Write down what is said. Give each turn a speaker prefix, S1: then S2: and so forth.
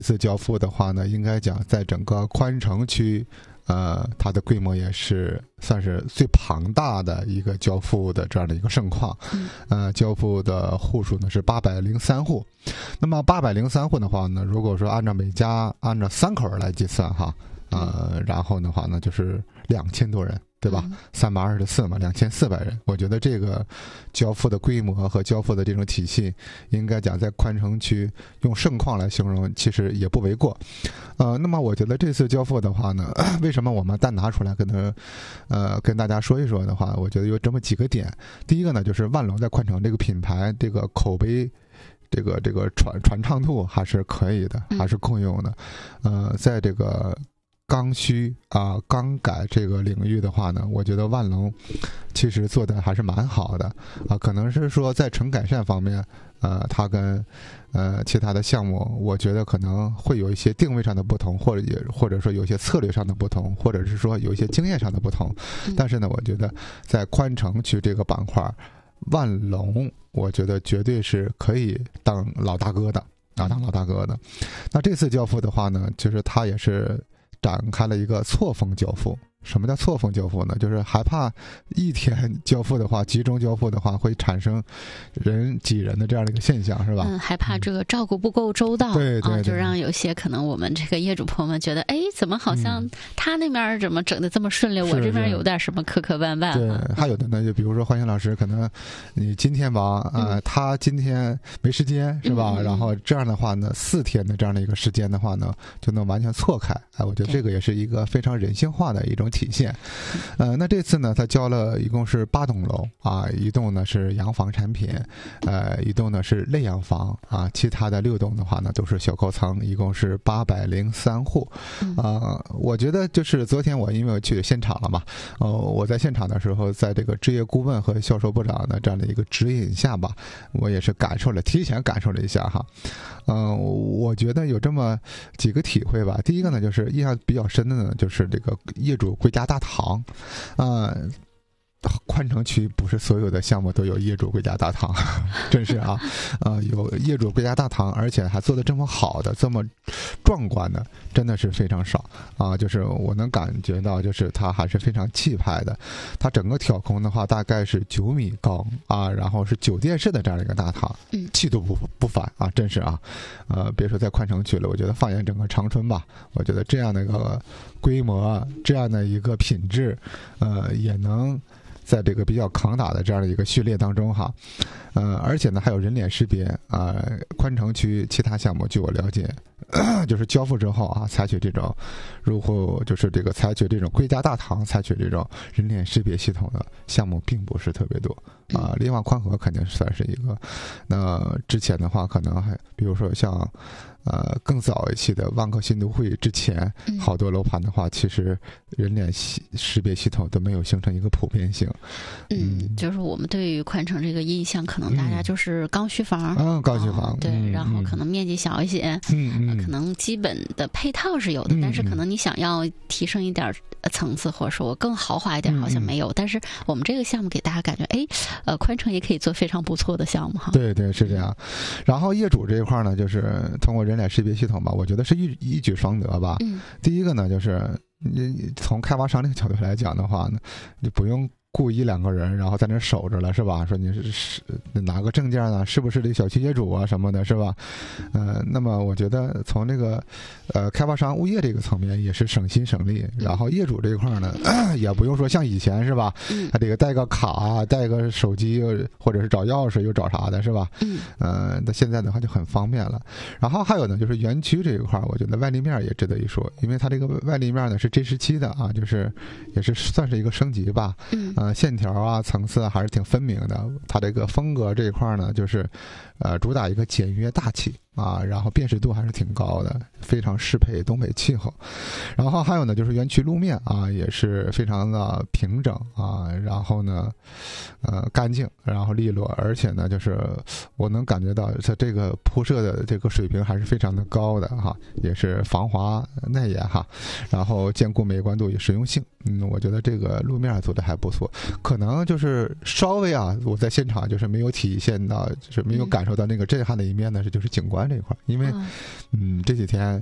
S1: 次交付的话呢，应该讲在整个宽城区，它的规模也是算是最庞大的一个交付的这样的一个盛况。交付的户数呢是803户。那么803户的话呢，如果说按照每家按照3口人来计算哈，然后的话呢就是2000多人。对吧？324嘛，2400人。我觉得这个交付的规模和交付的这种体系，应该讲在宽城区用盛况来形容，其实也不为过。那么我觉得这次交付的话呢，为什么我们单拿出来跟大家说一说的话，我觉得有这么几个点。第一个呢，就是万隆在宽城这个品牌，这个口碑。这个传唱度还是可以的，还是够用的。在这个刚需钢改这个领域的话呢，我觉得万隆其实做的还是蛮好的可能是说在纯改善方面，它跟其他的项目，我觉得可能会有一些定位上的不同，或者说有一些策略上的不同，或者是说有一些经验上的不同。但是呢，我觉得在宽城区这个板块，万隆我觉得绝对是可以当老大哥的当老大哥的。那这次交付的话呢，就是它也是展开了一个错峰交付。什么叫错峰交付呢？就是害怕一天交付的话，集中交付的话，会产生人挤人的这样的一个现象，是吧？
S2: 害怕这个照顾不够周到，
S1: 对，
S2: 就让有些可能我们这个业主朋友们觉得，怎么好像他那边怎么整的这么顺利，我这边有点什么磕磕绊绊。
S1: 对，还有的呢，就比如说欢迎老师，可能你今天忙他今天没时间，是吧？然后这样的话呢，4天的这样的一个时间的话呢，就能完全错开。我觉得这个也是一个非常人性化的一种体现。那这次呢，他交了一共是8栋楼一栋呢是洋房产品，一栋呢是类洋房其他的6栋的话呢都是小高层，一共是803户。我觉得就是昨天我因为去现场了嘛，我在现场的时候，在这个置业顾问和销售部长的这样的一个指引下吧，我也是提前感受了一下哈。我觉得有这么几个体会吧。第一个呢，就是印象比较深的呢，就是这个业主归家大堂。宽城区不是所有的项目都有业主归家大堂，真是有业主归家大堂，而且还做得这么好的、这么壮观的，真的是非常少就是我能感觉到，就是它还是非常气派的。它整个挑空的话，大概是9米高然后是酒店式的这样一个大堂，气度不凡真是别说在宽城区了，我觉得放眼整个长春吧，我觉得这样的一个规模、这样的一个品质，也能在这个比较抗打的这样的一个序列当中哈，而且呢还有人脸识别宽城区其他项目据我了解，就是交付之后采取这种入户，就是这个采取这种归家大堂，采取这种人脸识别系统的项目并不是特别多另外宽和肯定算是一个。那之前的话可能还比如说像更早一期的万科新都会之前，好多楼盘的话，其实人脸识别系统都没有形成一个普遍性。
S2: 就是我们对于宽城这个印象，可能大家就是刚需房，
S1: 刚需房，
S2: 对，然后可能面积小一些，可能基本的配套是有的，但是可能你想要提升一点层次，或者说更豪华一点，好像没有。但是我们这个项目给大家感觉，宽城也可以做非常不错的项目哈。
S1: 对，是这样。然后业主这一块呢，就是通过人脸识别系统吧，我觉得是一举双得吧。第一个呢，就是你从开发商这个角度来讲的话呢，你不用雇1-2个人，然后在那守着了，是吧？说你是拿个证件呢，是不是这小区业主什么的，是吧？那么我觉得从这个开发商物业这个层面也是省心省力，然后业主这一块呢，也不用说像以前是吧？他这个带个卡带个手机，或者是找钥匙又找啥的，是吧？那现在的话就很方便了。然后还有呢，就是园区这一块，我觉得外立面也值得一说，因为它这个外立面呢是 G17的就是也是算是一个升级吧。线条层次还是挺分明的。它这个风格这一块呢，就是主打一个简约大气然后辨识度还是挺高的，非常适配东北气候。然后还有呢，就是园区路面也是非常的平整然后呢干净，然后利落，而且呢就是我能感觉到它这个铺设的这个水平还是非常的高的也是防滑耐严然后兼顾美观度与实用性。我觉得这个路面做的还不错，可能就是稍微我在现场就是没有体现到，就是没有感受到那个震撼的一面呢，就是景观湾这一块，因为这几天